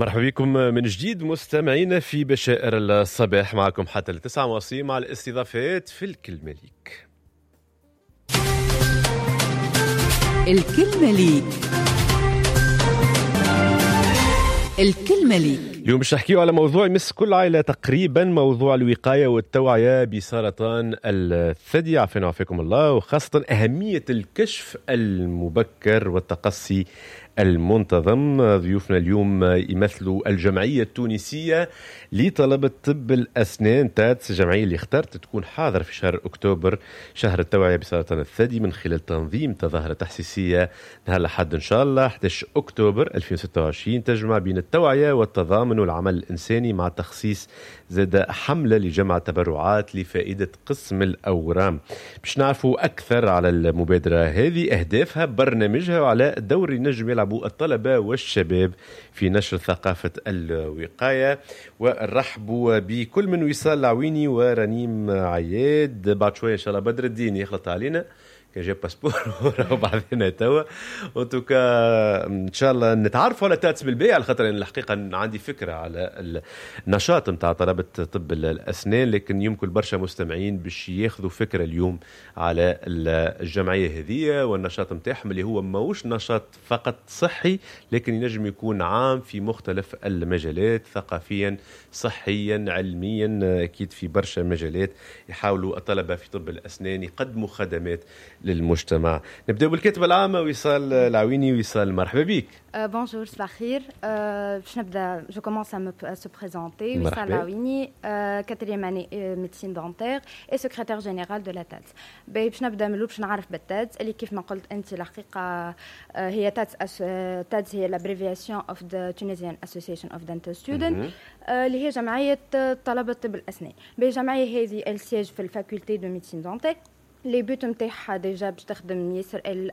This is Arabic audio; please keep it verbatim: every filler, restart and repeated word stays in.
مرحبا بكم من جديد مستمعينا في بشائر الصباح، معكم حتى التسعة مواصيل مع الاستضافات في الكلمة ليك. الكلمة ليك الكلمة ليك اليوم باش نحكيو على موضوع يمس كل عائلة تقريبا، موضوع الوقاية والتوعية بسرطان الثدي، عافانا وعافاكم الله، وخاصة أهمية الكشف المبكر والتقصي المنتظم. ضيوفنا اليوم يمثلوا الجمعية التونسية لطلبة طب الأسنان تاتس، الجمعية اللي اختارت تكون حاضر في شهر أكتوبر، شهر التوعية بسرطان الثدي، من خلال تنظيم تظاهرة تحسيسية نهار الأحد إن شاء الله أحد عشر أكتوبر ألفين وستة وعشرين، تجمع بين التوعية والتضامن والعمل الإنساني مع تخصيص زاد حملة لجمع تبرعات لفائدة قسم الأورام. باش نعرفوا أكثر على المبادرة هذه، أهدافها، برنامجها، وعلى دور ينجم يلعبوا الطلبة والشباب في نشر ثقافة الوقاية. ونرحبوا بكل من وصال العويني ورنيم عياد. بعد شوية إن شاء الله بدر الدين يخلط علينا كان جاب باسبور وراه بعضنا توا. وانتوكا ان شاء الله نتعرفوا على تاتس بالبيع، على خاطر الحقيقه عندي فكره على النشاط نتاع طلبه طب الاسنان، لكن يمكن برشا مستمعين باش ياخذوا فكره اليوم على الجمعيه هذه والنشاط نتاعهم، اللي هو ماهوش نشاط فقط صحي، لكن ينجم يكون عام في مختلف المجالات، ثقافيا، صحيا، علميا، اكيد في برشا مجالات يحاولوا الطلبه في طب الاسنان يقدموا خدمات للمجتمع. نبدأ بالكاتبة العامة وصال العويني. وصال مرحبا بك. بونجور، صباح الخير. باش نبدا جو كومونس ا سو بريزونتي. وصال العويني، كاتريام اني ميديسين دونتير اي سكرتير جينيرال دو لا تاتس. باش نبدا من باش نعرف بالتاتس اللي كيف ما قلت انت الحقيقه هي تاتس. تاتس هي لابريفياسيون اوف ذا تونيزيان اسوسيشن اوف دنتال ستودنت، اللي هي جمعيه طلبه طب الاسنان. بالجمعيه هذه السياج في الفاكولتي دو ميديسين دونتير. لي بوت نتاعها ديجا باش تخدم ياسر